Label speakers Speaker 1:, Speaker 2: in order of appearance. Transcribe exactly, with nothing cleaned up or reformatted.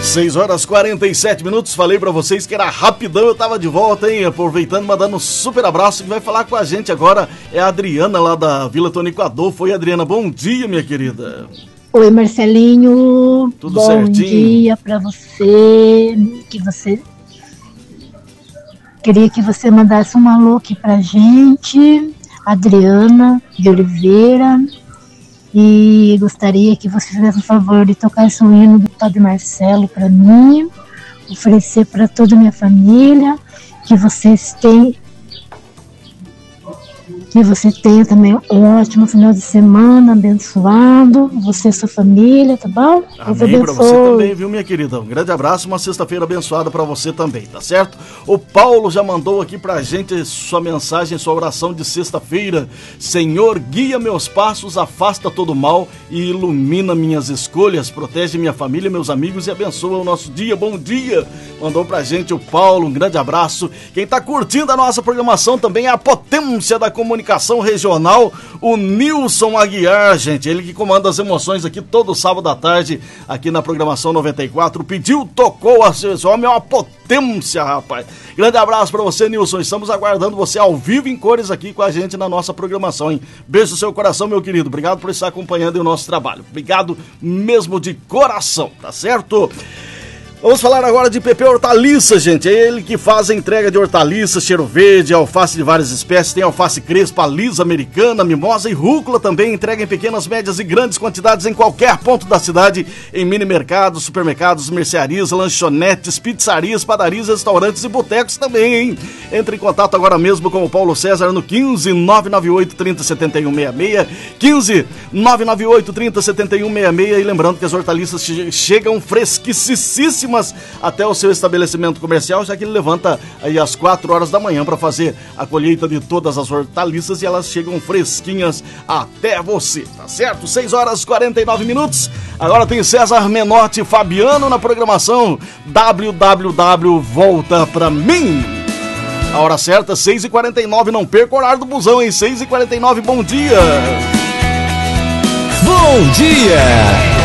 Speaker 1: seis horas e quarenta e sete minutos, falei pra vocês que era rapidão, eu tava de volta, hein? Aproveitando, mandando um super abraço. Que vai falar com a gente agora é a Adriana, lá da Vila Tonico Adolfo. Oi, Adriana, bom dia, minha querida.
Speaker 2: Oi, Marcelinho.
Speaker 1: Tudo
Speaker 2: bom
Speaker 1: certinho?
Speaker 2: Bom dia pra você. Que você... Queria que você mandasse um alô aqui pra gente, Adriana de Oliveira. E gostaria que você fizesse o favor de tocar esse hino do Padre Marcelo para mim, oferecer para toda a minha família, que vocês tenham, que você tenha também um ótimo final de semana, abençoado, você e sua família, tá bom?
Speaker 1: Amém pra você também, viu, minha querida? Um grande abraço, uma sexta-feira abençoada pra você também, tá certo? O Paulo já mandou aqui pra gente sua mensagem, sua oração de sexta-feira. Senhor, guia meus passos, afasta todo mal e ilumina minhas escolhas, protege minha família, meus amigos e abençoa o nosso dia. Bom dia! Mandou pra gente o Paulo, um grande abraço. Quem tá curtindo a nossa programação também é a potência da comunicação regional, o Nilson Aguiar, gente, ele que comanda as emoções aqui todo sábado à tarde, aqui na programação noventa e quatro, pediu, tocou, esse homem é uma potência, rapaz. Grande abraço pra você, Nilson, estamos aguardando você ao vivo em cores aqui com a gente na nossa programação, hein? Beijo no seu coração, meu querido, obrigado por estar acompanhando o nosso trabalho, obrigado mesmo de coração, tá certo? Vamos falar agora de P P Hortaliças, gente. É ele que faz a entrega de hortaliças, cheiro verde, alface de várias espécies. Tem alface crespa, lisa, americana, mimosa e rúcula também. Entrega em pequenas, médias e grandes quantidades em qualquer ponto da cidade. Em mini mercados, supermercados, mercearias, lanchonetes, pizzarias, padarias, restaurantes e botecos também, hein? Entre em contato agora mesmo com o Paulo César no quinze, nove nove oito, trinta, setenta e um sessenta e seis. quinze, nove nove oito, trinta, setenta e um sessenta e seis. E lembrando que as hortaliças chegam fresquíssimas até o seu estabelecimento comercial, já que ele levanta aí às quatro horas da manhã para fazer a colheita de todas as hortaliças e elas chegam fresquinhas até você, tá certo? seis horas e quarenta e nove minutos. Agora tem César Menotti e Fabiano na programação W W W Volta Pra Mim. A hora certa, seis e quarenta e nove, não perca o horário do busão, hein? seis e quarenta e nove, bom dia!
Speaker 3: Bom dia!